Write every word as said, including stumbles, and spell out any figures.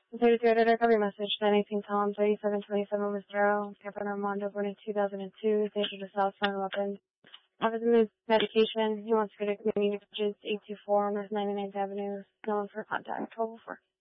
The thirty-three hundred recovery message, nine eighteen Tom, thirty-seven twenty-seven Westero, Captain Armando, born in two thousand two, station to South Front weapons. Offers him his medication. He wants to go to community bridges, eight two four North ninety-ninth Avenue. No one for contact, twelve oh four.